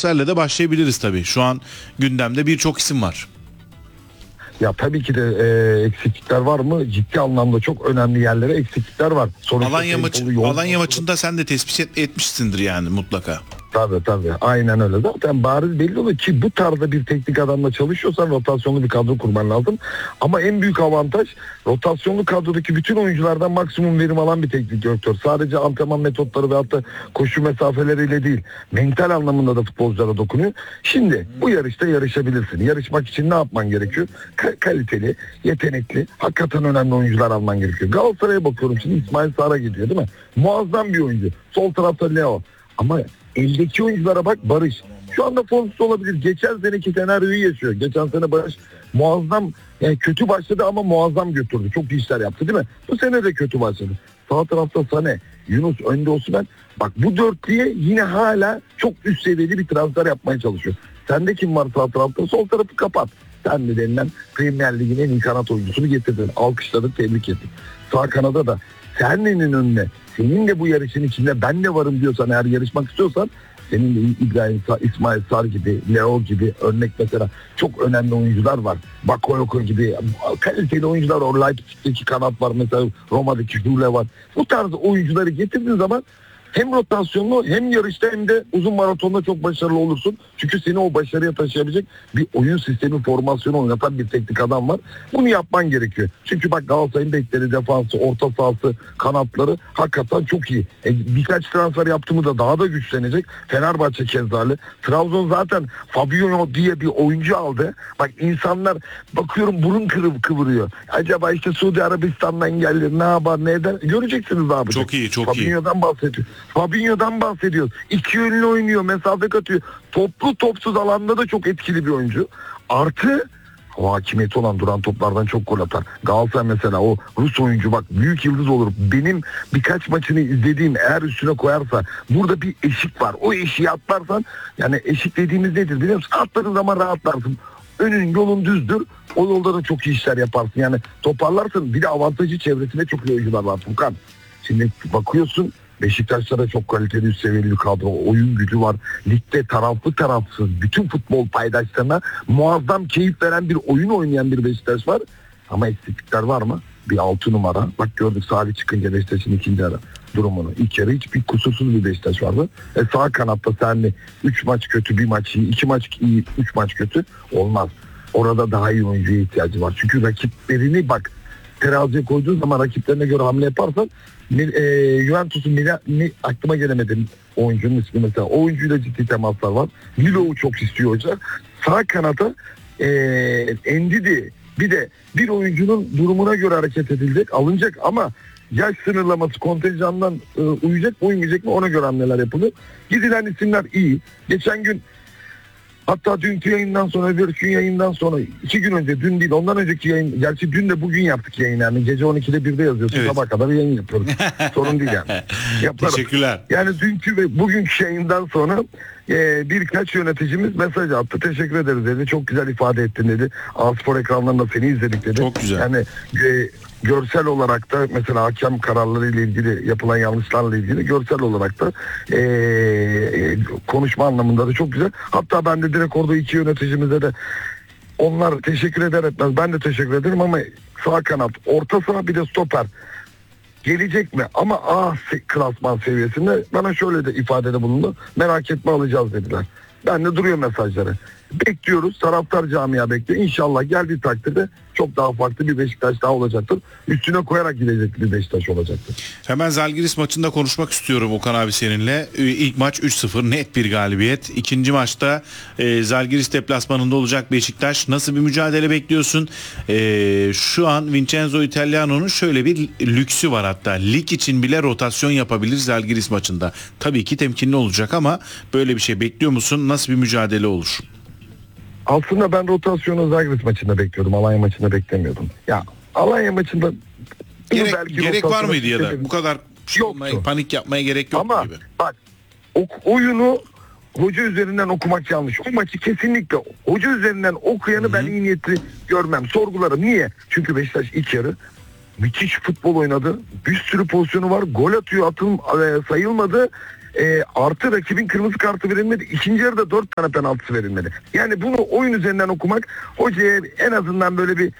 transferle de başlayabiliriz tabii. Şu an gündemde birçok isim var. Ya tabii ki de eksiklikler var mı? Ciddi anlamda çok önemli yerlere eksiklikler var. Sonuçta Alanya maçında sen de tespit etmişsindir yani mutlaka. Tabii. Aynen öyle. Zaten bariz belli oluyor ki bu tarzda bir teknik adamla çalışıyorsan rotasyonlu bir kadro kurman lazım. Ama en büyük avantaj rotasyonlu kadrodaki bütün oyunculardan maksimum verim alan bir teknik direktör. Sadece antrenman metotları ve hatta koşu mesafeleriyle değil, mental anlamında da futbolculara dokunuyor. Şimdi bu yarışta yarışabilirsin. Yarışmak için ne yapman gerekiyor? Kaliteli, yetenekli, hakikaten önemli oyuncular alman gerekiyor. Galatasaray'a bakıyorum şimdi, İsmail Sarı gidiyor değil mi? Muazzam bir oyuncu. Sol tarafta Leo. Ama eldeki oyunculara bak, Barış. Şu anda formsuz olabilir. Geçen seneki senaryoyu yaşıyor. Geçen sene Barış muazzam, yani kötü başladı ama muazzam götürdü. Çok iyi işler yaptı değil mi? Bu sene de kötü başladı. Sağ tarafta Sané, Yunus, önde Osimhen. Bak bu dörtlüye yine hala çok üst seviyeli bir transfer yapmaya çalışıyor. Sende kim var sağ tarafta? Sol tarafı kapat. Sen de denilen Premier Lig'in en iyi kanat oyuncusunu getirdin. Alkışladın, tebrik ettim. Sağ kanada da Serne'nin önüne, senin de bu yarışın içinde ben de varım diyorsan, eğer yarışmak istiyorsan, senin de İsmail Sarı gibi, Leo gibi örnek mesela çok önemli oyuncular var. Bakayoko gibi kaliteli oyuncular var. Leipzig'teki kanat var mesela, Roma'daki Jule var. Bu tarz oyuncuları getirdiğin zaman hem rotasyonlu hem yarışta hem de uzun maratonda çok başarılı olursun. Çünkü seni o başarıya taşıyabilecek bir oyun sistemi, formasyonu oynatan bir teknik adam var. Bunu yapman gerekiyor. Çünkü bak Galatasaray'ın bekleri, defansı, orta sahası, kanatları hakikaten çok iyi. Birkaç transfer yaptığımı da daha da güçlenecek. Fenerbahçe kezalı. Trabzon zaten Fabinho diye bir oyuncu aldı. Bak insanlar bakıyorum burun kıvırıyor. Acaba işte Suudi Arabistan'dan gelir, ne yapar, ne eder? Göreceksiniz abi. Çok iyi. Fabinho'dan bahsediyor. Fabinho'dan bahsediyoruz. İki yönlü oynuyor, mesafe katıyor. Toplu topsuz alanda da çok etkili bir oyuncu. Artı o hakimiyeti olan duran toplardan çok gol atar. Galatasaray mesela o Rus oyuncu bak büyük yıldız olur. Benim birkaç maçını izlediğim, eğer üstüne koyarsa burada bir eşik var. O eşiği atlarsan, yani eşik dediğimiz nedir biliyor musun? Atladığın zaman rahatlarsın. Önün yolun düzdür. O yolda da çok iyi işler yaparsın. Yani toparlarsın. Bir de avantajı çevresinde çok iyi oyuncular var Furkan. Şimdi bakıyorsun Beşiktaş'ta da çok kaliteli, üst seviyeli bir kadro, oyun gücü var. Ligde taraflı tarafsız bütün futbol paydaşlarına muazzam keyif veren bir oyun oynayan bir Beşiktaş var. Ama eksiklikler var mı? Bir 6 numara. Bak gördük Salih çıkınca Beşiktaş'ın ikinci ara durumunu. İlk yarı hiçbir kusursuz bir Beşiktaş vardı. Sağ kanatta senli 3 maç kötü, 1 maç iyi, 2 maç iyi, 3 maç kötü olmaz. Orada daha iyi oyuncuya ihtiyacı var. Çünkü rakiplerini bak teraziye koyduğun zaman rakiplerine göre hamle yaparsan Juventus'un aklıma gelemedi oyuncunun ismi mesela. O oyuncuyla ciddi temaslar var. Milo'yu çok istiyor hoca. Sağ kanata Endidi, bir de bir oyuncunun durumuna göre hareket edilecek, alınacak ama yaş sınırlaması kontenjandan uyacak mı uymayacak mı ona göre hamleler yapılır. Gidilen isimler iyi. Geçen gün, hatta dünkü yayından sonra, öbürkü yayından sonra, 2 gün önce, dün değil ondan önceki yayın, gerçi dün de bugün yaptık yayın, yani gece 12'de 1'de yazıyorsun, evet. Sabah kadar yayın yapıyoruz. Sorun değil yani. Yaparız. Teşekkürler. Yani dünkü ve bugünkü yayından sonra birkaç yöneticimiz mesaj attı. Teşekkür ederiz dedi. Çok güzel ifade ettin dedi. A-Spor ekranlarında seni izledik dedi. Çok güzel. Yani görsel olarak da mesela hakem kararları ile ilgili, yapılan yanlışlarla ilgili görsel olarak da konuşma anlamında da çok güzel. Hatta ben de direkt orada iki yöneticimize de, onlar teşekkür eder etmez ben de teşekkür ederim ama sağ kanat, orta saha, bir de stoper gelecek mi? Ama klasman seviyesinde bana şöyle de ifadede bulundu. Merak etme, alacağız dediler. Ben de duruyor mesajları. Bekliyoruz. Taraftar camia bekliyor. İnşallah geldiği takdirde çok daha farklı bir Beşiktaş daha olacaktır. Üstüne koyarak gidecek bir Beşiktaş olacaktır. Hemen Zalgiris maçında konuşmak istiyorum Okan abi seninle. İlk maç 3-0 net bir galibiyet. İkinci maçta Zalgiris deplasmanında olacak Beşiktaş. Nasıl bir mücadele bekliyorsun? Şu an Vincenzo Italiano'nun şöyle bir lüksü var hatta. Lig için bile rotasyon yapabilir Zalgiris maçında. Tabii ki temkinli olacak ama böyle bir şey bekliyor musun? Nasıl bir mücadele olur? Aslında ben rotasyonu Zalgiris maçında bekliyordum. Alanya maçında beklemiyordum. Ya Alanya maçında gerek var mıydı ya da bu kadar panik yapmaya gerek yok ama gibi. Bak oyunu hoca üzerinden okumak yanlış. O maçı kesinlikle hoca üzerinden okuyanı ben iyi niyetli görmem. Sorgularım. Niye? Çünkü Beşiktaş ilk yarı müthiş futbol oynadı. Bir sürü pozisyonu var. Gol atıyor, sayılmadı. Artı rakibin kırmızı kartı verilmedi. İkinci yarıda 4 tane penaltısı verilmedi. Yani bunu oyun üzerinden okumak hocaya en azından böyle bir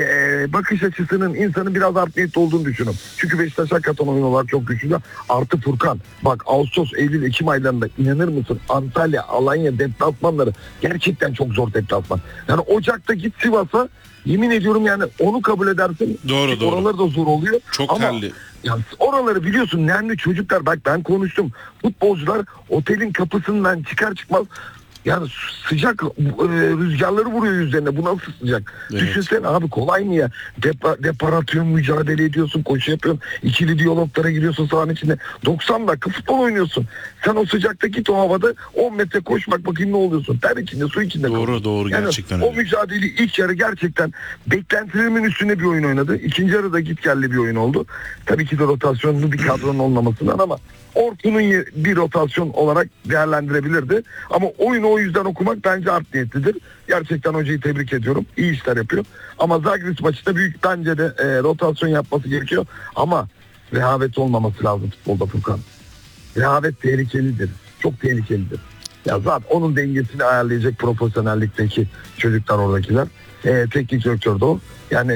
bakış açısının insanın biraz art niyetli olduğunu düşünüyorum. Çünkü Beşiktaş hakikaten oyun olarak çok güçlü. Artı Furkan. Bak Ağustos, Eylül, Ekim aylarında inanır mısın? Antalya, Alanya deplasmanları gerçekten çok zor deplasman. Yani Ocak'ta git Sivas'a, yemin ediyorum yani onu kabul edersin. Doğru. Oraları da zor oluyor. Çok ama terli. yani oraları biliyorsun, nemli çocuklar, bak ben konuştum. Futbolcular otelin kapısından çıkar çıkmaz yani sıcak rüzgarları vuruyor yüzlerine. Bu nasıl sıcak? Evet. Düşünsene abi, kolay mı ya? Depar atıyorsun, mücadele ediyorsun, koşu yapıyorsun, ikili diyaloglara giriyorsun sahanın içinde. 90 dakika futbol oynuyorsun. Sen o sıcakta git, o havada 10 metre koş, bak bakayım ne oluyorsun? Ter içinde, su içinde. Doğru yani gerçekten o öyle. mücadeleyi ilk yarı gerçekten beklentilerimin üstüne bir oyun oynadı. İkinci yarıda git geldi bir oyun oldu. Tabii ki de rotasyonlu bir kadronun olmamasından, ama Orkun'un bir rotasyon olarak değerlendirebilirdi. Ama oyunu o yüzden okumak bence art niyetlidir. Gerçekten hocayı tebrik ediyorum. İyi işler yapıyor. Ama Zagris maçında büyük bence de rotasyon yapması gerekiyor. Ama rehavet olmaması lazım futbolda Furkan. Rehavet tehlikelidir. Çok tehlikelidir. Ya zaten onun dengesini ayarlayacak profesyonellikteki çocuklar oradakiler. Teknik direktör de o. Yani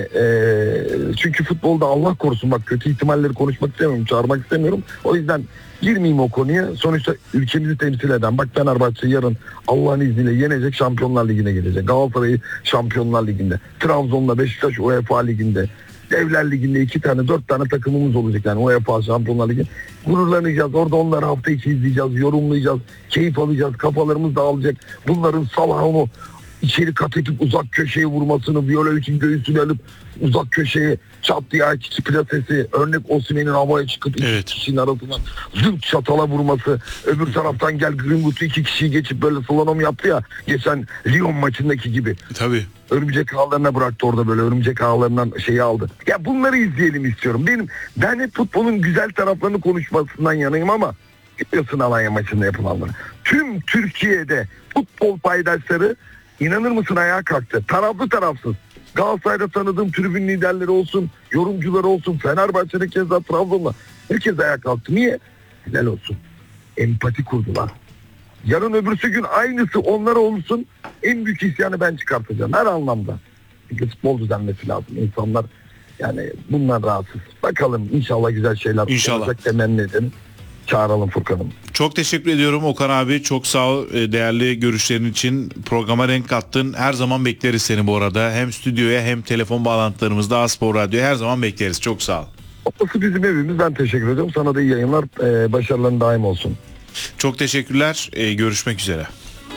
çünkü futbolda Allah korusun, bak kötü ihtimalleri konuşmak istemiyorum, çağırmak istemiyorum. O yüzden girmeyeyim o konuya. Sonuçta ülkemizi temsil eden, bak Fenerbahçe yarın Allah'ın izniyle yenecek, Şampiyonlar Ligi'ne gelecek. Galatasaray'ı Şampiyonlar Ligi'nde. Trabzon'da, Beşiktaş UEFA Ligi'nde. Devler Ligi'nde 4 tane takımımız olacak yani UEFA Şampiyonlar Ligi. Gururlanacağız. Orada onları hafta içi izleyeceğiz, yorumlayacağız, keyif alacağız, kafalarımız dağılacak. Bunların Salah'ını içeri kat edip uzak köşeye vurmasını, Violovic'in göğsünü alıp uzak köşeye çat diye iki plasesi, örnek Osimhen'in havaya çıkıp iki kişinin arasından zırt çatala vurması, öbür taraftan gel Greenwood'u 2 kişiyi geçip böyle slalom yaptı ya geçen Lyon maçındaki gibi. Tabii. Örümcek ağlarına bıraktı orada, böyle örümcek ağlarından şeyi aldı. Ya bunları izleyelim istiyorum. Ben hep futbolun güzel taraflarını konuşmasından yanayım, ama biliyorsun Alanya maçında yapılanları. Tüm Türkiye'de futbol paydaşları, İnanır mısın, ayağa kalktı. Taraflı tarafsız. Galatasaray'da tanıdığım tribün liderleri olsun, yorumcuları olsun, Fenerbahçe'de keza Trabzon'da. Herkes ayağa kalktı. Niye? Helal olsun. Empati kurdular. Yarın öbürsü gün aynısı onlara olsun. En büyük isyanı ben çıkartacağım. Her anlamda. Çünkü futbol düzenmesi lazım. İnsanlar yani bundan rahatsız. Bakalım inşallah güzel şeyler olacak, temenni edelim. Çağıralım Furkan'ım. Çok teşekkür ediyorum Okan abi. Çok sağ ol değerli görüşlerin için. Programa renk kattın. Her zaman bekleriz seni bu arada. Hem stüdyoya hem telefon bağlantılarımızda A-Spor Radyo'ya her zaman bekleriz. Çok sağ ol. Orası bizim evimiz. Ben teşekkür ediyorum. Sana da iyi yayınlar. Başarıların daim olsun. Çok teşekkürler. Görüşmek üzere.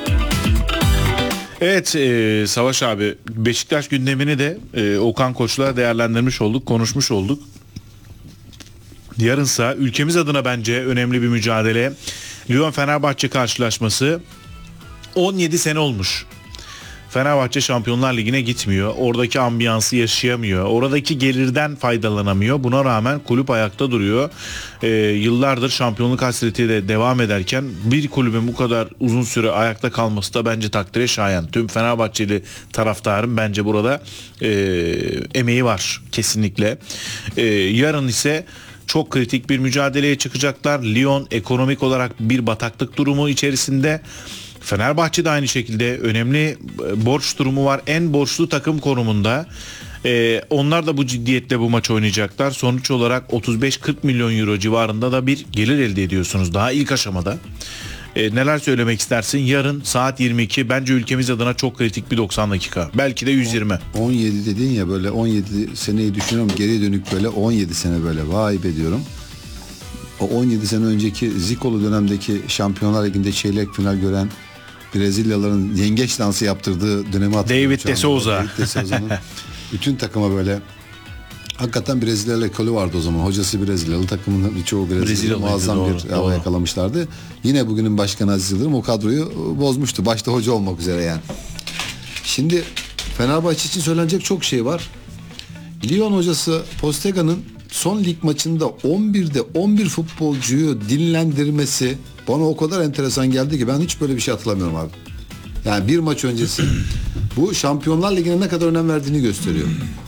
Evet Savaş abi, Beşiktaş gündemini de Okan Koç'la değerlendirmiş olduk, konuşmuş olduk. Yarınsa ülkemiz adına bence önemli bir mücadele. Lyon-Fenerbahçe karşılaşması. 17 sene olmuş. Fenerbahçe Şampiyonlar Ligi'ne gitmiyor. Oradaki ambiyansı yaşayamıyor. Oradaki gelirden faydalanamıyor. Buna rağmen kulüp ayakta duruyor. Yıllardır şampiyonluk hasreti de devam ederken bir kulübün bu kadar uzun süre ayakta kalması da bence takdire şayan. Tüm Fenerbahçeli taraftarın bence burada emeği var kesinlikle. Yarın ise çok kritik bir mücadeleye çıkacaklar. Lyon ekonomik olarak bir bataklık durumu içerisinde. Fenerbahçe de aynı şekilde önemli borç durumu var. En borçlu takım konumunda. Onlar da bu ciddiyetle bu maç oynayacaklar. Sonuç olarak 35-40 milyon euro civarında da bir gelir elde ediyorsunuz daha ilk aşamada. Neler söylemek istersin? Yarın saat 22 bence ülkemiz adına çok kritik bir 90 dakika. Belki de 120. 17 dedin ya, böyle 17 seneyi düşünüyorum, geriye dönük böyle 17 sene böyle vay be diyorum. O 17 sene önceki Zicolu dönemdeki Şampiyonlar Ligi'nde çeyrek final gören Brezilyalıların yengeç dansı yaptırdığı dönemi hatırlıyorum. David de Souza. David de Souza'nın bütün takıma böyle, hakikaten Brezilyalı ekolü vardı o zaman. Hocası Brezilyalı, takımın birçoğu Brezilyalı, muazzam bir hava yakalamışlardı. Yine bugünün başkanı Aziz Yıldırım o kadroyu bozmuştu. Başta hoca olmak üzere yani. Şimdi Fenerbahçe için söylenecek çok şey var. Lyon hocası Postega'nın son lig maçında 11'de 11 futbolcuyu dinlendirmesi bana o kadar enteresan geldi ki ben hiç böyle bir şey hatırlamıyorum abi. Yani bir maç öncesi bu Şampiyonlar Ligi'ne ne kadar önem verdiğini gösteriyor.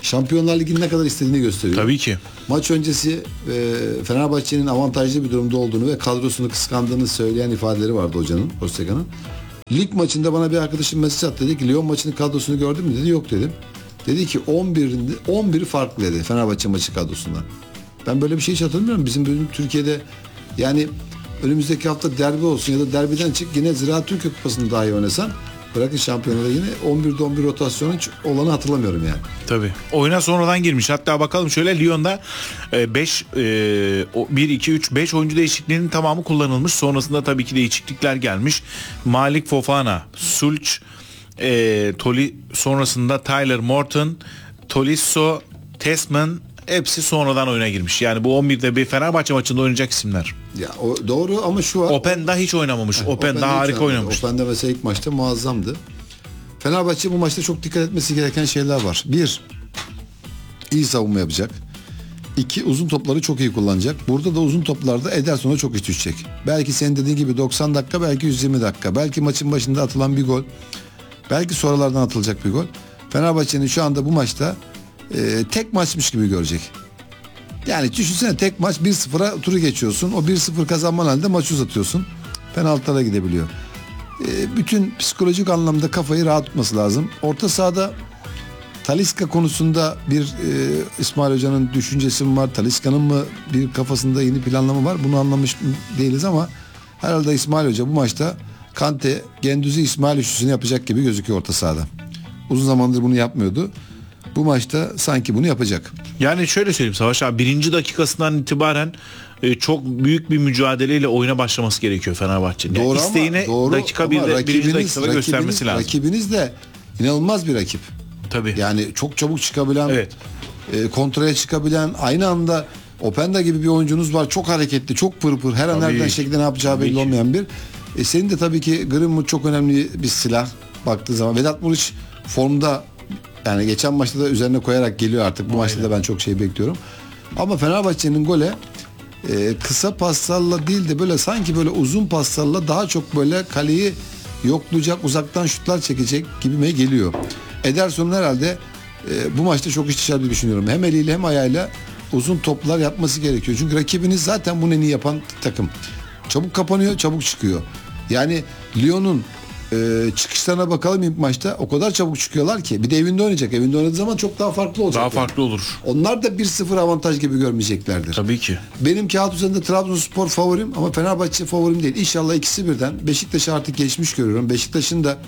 Şampiyonlar Ligi'nin ne kadar istediğini gösteriyor. Tabii ki. Maç öncesi Fenerbahçe'nin avantajlı bir durumda olduğunu ve kadrosunu kıskandığını söyleyen ifadeleri vardı hocanın, Öztekan'ın. Lig maçında bana bir arkadaşım mesaj attı, dedi ki Lyon maçının kadrosunu gördün mü dedi, yok dedim. Dedi ki 11'i farklı dedi Fenerbahçe maçı kadrosundan. Ben böyle bir şey hiç hatırlamıyorum. Bizim Türkiye'de yani önümüzdeki hafta derbi olsun ya da derbiden çık yine Ziraat Türkiye Kupası'nı dahi oynasan, bırakın şampiyonada, yine 11'de 11 rotasyonun olanı hatırlamıyorum yani. Tabii. Oyuna sonradan girmiş. Hatta bakalım şöyle, Lyon'da 1-2-3-5 oyuncu değişikliğinin tamamı kullanılmış. Sonrasında tabii ki değişiklikler gelmiş. Malik Fofana, Sulç, sonrasında Tyler Morton, Tolisso, Tessman, hepsi sonradan oyuna girmiş. Yani bu 11'de bir Fenerbahçe maçında oynayacak isimler. Ya o doğru ama şu var. Openda hiç oynamamış. Openda harika oynamış. Openda mesela ilk maçta muazzamdı. Fenerbahçe bu maçta çok dikkat etmesi gereken şeyler var. 1. İyi savunma yapacak. 2. Uzun topları çok iyi kullanacak. Burada da uzun toplarda Ederson'a çok iş düşecek. Belki senin dediğin gibi 90 dakika, belki 120 dakika. Belki maçın başında atılan bir gol. Belki sonralardan atılacak bir gol. Fenerbahçe'nin şu anda bu maçta tek maçmış gibi görecek. Yani düşünsene, tek maç 1-0'a turu geçiyorsun. O 1-0 kazanman halinde maçı uzatıyorsun. Penaltılara gidebiliyor. Bütün psikolojik anlamda kafayı rahat tutması lazım. Orta sahada Talisca konusunda bir İsmail Hoca'nın düşüncesi mi var? Talisca'nın mı bir kafasında yeni planlama var? Bunu anlamış değiliz ama herhalde İsmail Hoca bu maçta Kante, Gendüzi, İsmail üçlüsünü yapacak gibi gözüküyor orta sahada. Uzun zamandır bunu yapmıyordu. Bu maçta sanki bunu yapacak. Yani şöyle söyleyeyim Savaş abi, 1. dakikasından itibaren çok büyük bir mücadeleyle oyuna başlaması gerekiyor Fenerbahçe'nin. Doğru, yani isteğini doğru, dakika 1'de 1. dakikada göstermesi lazım. Rakibiniz de inanılmaz bir rakip. Tabii. Yani çok çabuk çıkabilen, evet, kontraya çıkabilen, aynı anda Openda gibi bir oyuncunuz var. Çok hareketli, çok pırpır, her an nereden şekilde ne yapacağı belli olmayan bir. Senin de tabii ki Greenwood çok önemli bir silah baktığı zaman. Vedat Muriç formda, yani geçen maçta da üzerine koyarak geliyor artık. Bu maçta da ben çok şey bekliyorum. Ama Fenerbahçe'nin gole kısa paslarla değil de böyle sanki böyle uzun paslarla daha çok böyle kaleyi yoklayacak, uzaktan şutlar çekecek gibime geliyor. Ederson'un herhalde bu maçta çok iş dışarıda düşünüyorum. Hem eliyle hem ayağıyla uzun toplar yapması gerekiyor. Çünkü rakibiniz zaten bunu en iyi yapan takım. Çabuk kapanıyor, çabuk çıkıyor. Yani Lyon'un çıkışlarına bakalım ilk maçta. O kadar çabuk çıkıyorlar ki. Bir de evinde oynayacak. Evinde oynadığı zaman çok daha farklı olacak. Daha farklı olur. Onlar da 1-0 avantaj gibi görmeyeceklerdir. Tabii ki. Benim kağıt üzerinde Trabzonspor favorim ama Fenerbahçe favorim değil. İnşallah ikisi birden. Beşiktaş'ı artık geçmiş görüyorum. Beşiktaş'ın da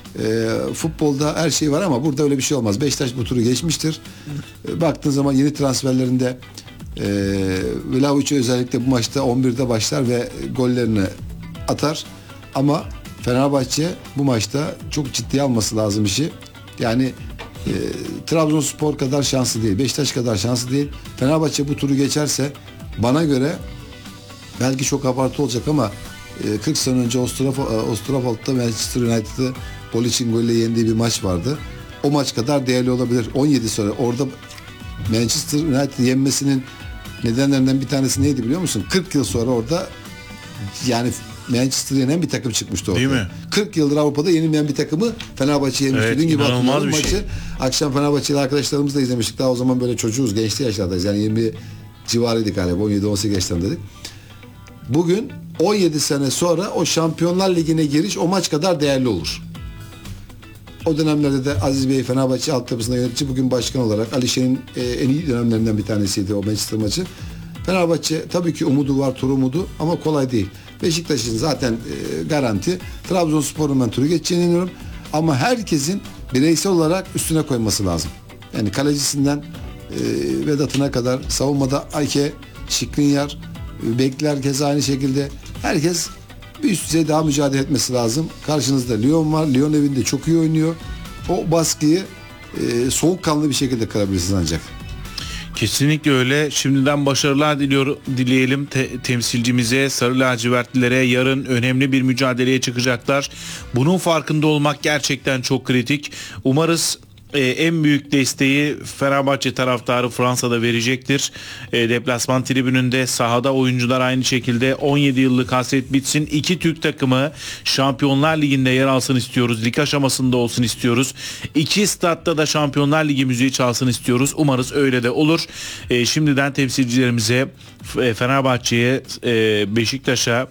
futbolda her şey var ama burada öyle bir şey olmaz. Beşiktaş bu turu geçmiştir. Baktığın zaman yeni transferlerinde Vlahovic özellikle bu maçta 11'de başlar ve gollerini atar. Ama Fenerbahçe bu maçta çok ciddiye alması lazım işi. Yani Trabzonspor kadar şanslı değil. Beşiktaş kadar şanslı değil. Fenerbahçe bu turu geçerse bana göre belki çok abartı olacak ama 40 sene önce Ostrafalt'ta Manchester United'ı gol için golle yendiği bir maç vardı. O maç kadar değerli olabilir. 17 sonra orada Manchester United yenmesinin nedenlerinden bir tanesi neydi biliyor musun? 40 yıl sonra orada yani Manchester'ı yenen bir takım çıkmıştı orada. Değil mi? 40 yıldır Avrupa'da yenilmeyen bir takımı Fenerbahçe yenmişti. Evet, Dün gibi inanılmaz bir maçı. şey. Akşam Fenerbahçeli arkadaşlarımızla izlemiştik. Daha o zaman böyle çocuğuz, gençli yaşlardayız. Yani 20 civarıydık galiba. 17-18 yaşlarındaydık. Bugün 17 sene sonra o Şampiyonlar Ligi'ne giriş o maç kadar değerli olur. O dönemlerde de Aziz Bey Fenerbahçe altyapısında yönetici, bugün başkan olarak Alişe'nin en iyi dönemlerinden bir tanesiydi o Manchester maçı. Fenerbahçe tabii ki umudu var, tur umudu ama kolay değil. Beşiktaş'ın zaten garanti. Trabzonspor'un ben turu geçeceğine inanıyorum. Ama herkesin bireysel olarak üstüne koyması lazım. Yani kalecisinden Vedat'ına kadar, savunmada Ayke, Şikrinyar, bekler keza aynı şekilde. Herkes bir üst düzey daha mücadele etmesi lazım. Karşınızda Lyon var. Lyon evinde çok iyi oynuyor. O baskıyı soğukkanlı bir şekilde kırabilirsiniz ancak. Kesinlikle öyle. Şimdiden başarılar dileyelim temsilcimize, sarı lacivertlilere. Yarın önemli bir mücadeleye çıkacaklar. Bunun farkında olmak gerçekten çok kritik. Umarız en büyük desteği Fenerbahçe taraftarı Fransa'da verecektir. Deplasman tribününde, sahada oyuncular aynı şekilde. 17 yıllık hasret bitsin. 2 Türk takımı Şampiyonlar Ligi'nde yer alsın istiyoruz. Lig aşamasında olsun istiyoruz. 2 statta da Şampiyonlar Ligi müziği çalsın istiyoruz. Umarız öyle de olur. Şimdiden temsilcilerimize, Fenerbahçe'ye, Beşiktaş'a,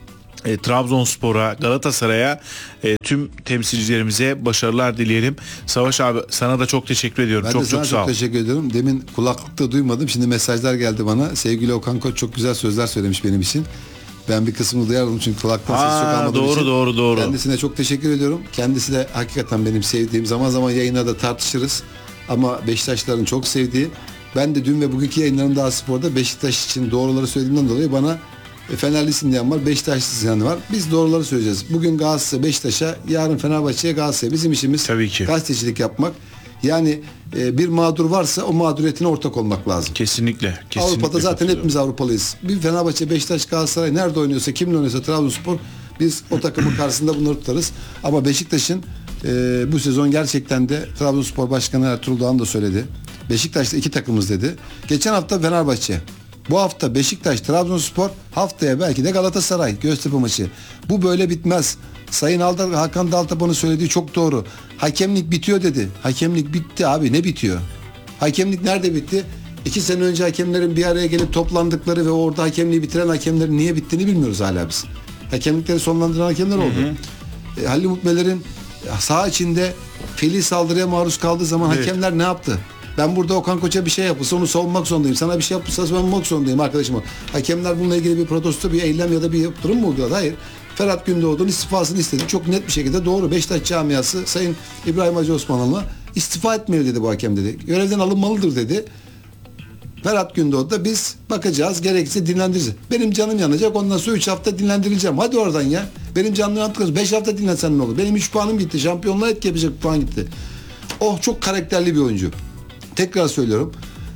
Trabzonspor'a, Galatasaray'a, tüm temsilcilerimize başarılar dileyelim. Savaş abi, sana da çok teşekkür ediyorum. Ben çok de sana çok sağ ol. çok teşekkür ediyorum. Demin kulaklıkta duymadım. Şimdi mesajlar geldi bana. Sevgili Okan Koç çok güzel sözler söylemiş benim için. Ben bir kısmını duyardım çünkü kulaktan sesi çok almadığım için. Doğru. Kendisine çok teşekkür ediyorum. Kendisi de hakikaten benim sevdiğim, zaman zaman yayınlarda tartışırız. Ama Beşiktaşların çok sevdiği. Ben de dün ve bugünkü yayınlarımda A-Spor'da Beşiktaş için doğruları söylediğimden dolayı bana Fenerlisin diyen var, Beşiktaşlısın diyen var. Biz doğruları söyleyeceğiz. Bugün Galatasaray Beşiktaş'a, yarın Fenerbahçe'ye, Galatasaray. Bizim işimiz tabii ki gazetecilik yapmak. Yani bir mağdur varsa o mağduriyetine ortak olmak lazım. Kesinlikle. Avrupa'da zaten hepimiz Avrupalıyız. Bir Fenerbahçe, Beşiktaş, Galatasaray nerede oynuyorsa, kimle oynuyorsa, Trabzonspor, biz o takımın karşısında bunları tutarız. Ama Beşiktaş'ın bu sezon gerçekten de Trabzonspor Başkanı Ertuğrul Doğan da söyledi. Beşiktaş'ta 2 takımız dedi. Geçen hafta Fenerbahçe. Bu hafta Beşiktaş, Trabzonspor, haftaya belki de Galatasaray Göztepe maçı. Bu böyle bitmez. Sayın Hakan Daltaban'ın söylediği çok doğru. Hakemlik bitiyor dedi. Hakemlik bitti abi, ne bitiyor? Hakemlik nerede bitti? 2 sene önce hakemlerin bir araya gelip toplandıkları ve orada hakemliği bitiren hakemlerin niye bittiğini bilmiyoruz hala biz. Hakemlikleri sonlandıran hakemler oldu. Halil Mutmeler'in saha içinde fili saldırıya maruz kaldığı zaman hakemler ne yaptı? Ben burada Okan Koç'a bir şey yapılsa onu savunmak zorundayım. Sana bir şey yapılsa savunmak zorundayım arkadaşım. Hakemler bununla ilgili bir protesto, bir eylem ya da bir durum mu uyguladı? Hayır. Ferhat Gündoğdu'nun istifasını istedi. Çok net bir şekilde doğru. Beşiktaş camiası Sayın İbrahim Hacı Osmanoğlu'na istifa etmeli dedi bu hakem dedi. Görevden alınmalıdır dedi. Ferhat Gündoğdu da biz bakacağız, gerekirse dinlendiririz. Benim canım yanacak, ondan sonra 3 hafta dinlendirileceğim. Hadi oradan ya. Benim canım yanacak, 5 hafta dinlensen ne olur? Benim 3 puanım gitti. Şampiyonluğa etki yapacak bir puan gitti. Oh, çok karakterli bir oyuncu. Tekrar söylüyorum.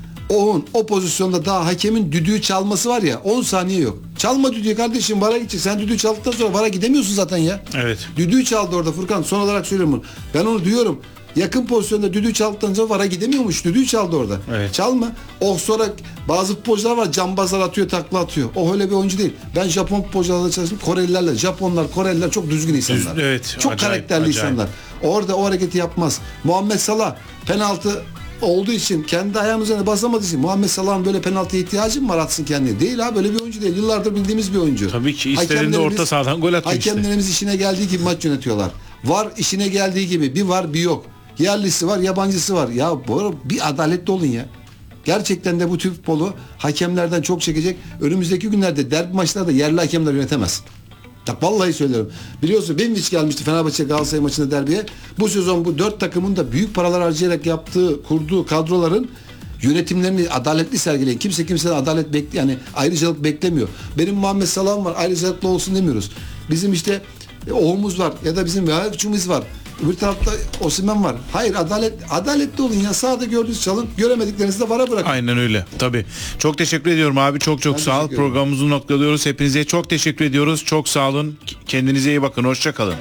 O pozisyonda daha hakemin düdüğü çalması var ya, 10 saniye yok. Çalma düdüğü kardeşim, VAR'a gidecek. Sen düdüğü çaldıktan sonra VAR'a gidemiyorsun zaten ya. Evet. Düdüğü çaldı orada Furkan. Son olarak söylüyorum bunu. Ben onu duyuyorum. Yakın pozisyonda düdüğü çaldıktan sonra VAR'a gidemiyormuş. Düdüğü çaldı orada. Evet. Çalma. Sonra bazı futbolcular var, cambazlar atıyor, takla atıyor. O öyle bir oyuncu değil. Ben Japon futbolcularla çalıştım. Korelilerle. Japonlar, Koreliler çok düzgün insanlar. Evet. Çok acayip, karakterli insanlar. Orada o hareketi yapmaz. Muhammed Salah penaltı olduğu için, kendi ayağının üzerine basamadığı için Muhammed Salah'ın böyle penaltıya ihtiyacı mı var, atsın kendini? Değil abi, böyle bir oyuncu değil. Yıllardır bildiğimiz bir oyuncu. Tabii ki istediğinde orta sahadan gol atıyor işte. Hakemlerimiz işine geldiği gibi maç yönetiyorlar. VAR işine geldiği gibi, bir var bir yok. Yerlisi var, yabancısı var. Ya bu bir adaletli olun ya. Gerçekten de bu Türk futbolu hakemlerden çok çekecek. Önümüzdeki günlerde derbi maçlarda yerli hakemler yönetemez. Bak vallahi söylüyorum. Biliyorsun Benviç gelmişti Fenerbahçe Galatasaray maçında derbiye. Bu sezon bu 4 takımın da büyük paralar harcayarak kurduğu kadroların yönetimlerini adaletli sergileyin. Kimse kimseden adalet yani ayrıcalık beklemiyor. Benim Muhammed Salah'ım var, ayrıcalıklı olsun demiyoruz. Bizim işte Oğumuz var ya da bizim Vahapçımız var. Öbür tarafta Osimhen var. Hayır, adaletli olun ya. Sağda gördüğünüz çalın. Göremediklerinizi de VAR'a bırakın. Aynen öyle. Tabii. Çok teşekkür ediyorum abi. Çok sağ ol. Programımızı noktalıyoruz. Hepinize çok teşekkür ediyoruz. Çok sağ olun. Kendinize iyi bakın. Hoşça kalın.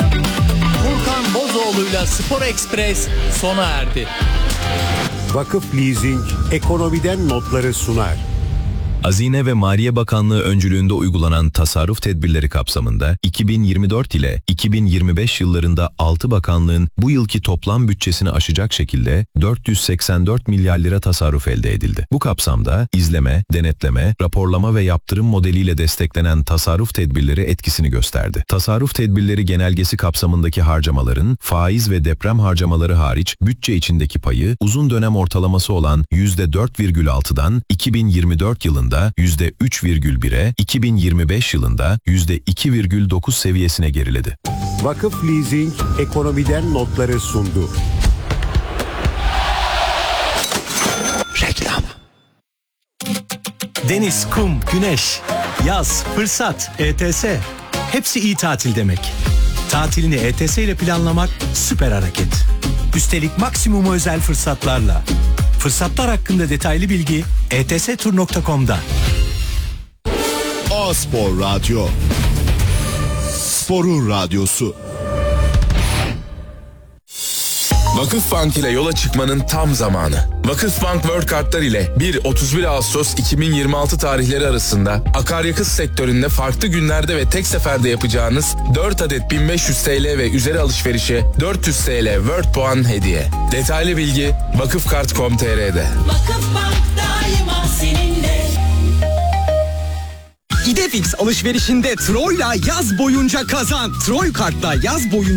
Furkan Bozoğlu'yla Spor Express sona erdi. Vakıf Leasing ekonomiden notları sunar. Hazine ve Maliye Bakanlığı öncülüğünde uygulanan tasarruf tedbirleri kapsamında 2024 ile 2025 yıllarında 6 bakanlığın bu yılki toplam bütçesini aşacak şekilde 484 milyar lira tasarruf elde edildi. Bu kapsamda izleme, denetleme, raporlama ve yaptırım modeliyle desteklenen tasarruf tedbirleri etkisini gösterdi. Tasarruf tedbirleri genelgesi kapsamındaki harcamaların faiz ve deprem harcamaları hariç bütçe içindeki payı uzun dönem ortalaması olan %4,6'dan 2024 yılında %3,1'e, 2025 yılında %2,9 seviyesine geriledi. Vakıf Leasing ekonomiden notları sundu. Reklam. Deniz, kum, güneş, yaz, fırsat, ETS. Hepsi iyi tatil demek. Tatilini ETS ile planlamak süper hareket. Üstelik maksimum özel fırsatlarla. Fırsatlar hakkında detaylı bilgi etstur.com'da. A-Spor Radyo. Sporun radyosu. Vakıfbank ile yola çıkmanın tam zamanı. Vakıfbank World Kartlar ile 1-31 Ağustos 2026 tarihleri arasında akaryakıt sektöründe farklı günlerde ve tek seferde yapacağınız 4 adet 1500 TL ve üzeri alışverişe 400 TL World puan hediye. Detaylı bilgi vakıfkart.com.tr'de. Vakıfbank daima seninle. İdefix alışverişinde Troy'la yaz boyunca kazan. Troy kartla yaz boyunca